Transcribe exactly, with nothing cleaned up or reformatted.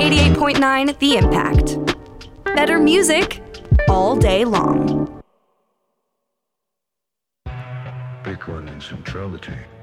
eighty-eight point nine The Impact. Better music all day long. Big one in centrality.